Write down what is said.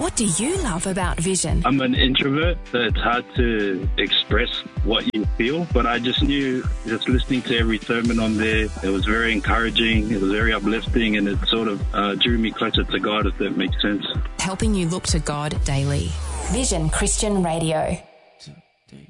What do you love about Vision? I'm an introvert, so it's hard to express what you feel, but I just knew, just listening to every sermon on there, it was very encouraging, it was very uplifting, and it sort of drew me closer to God, if that makes sense. Helping you look to God daily. Vision Christian Radio.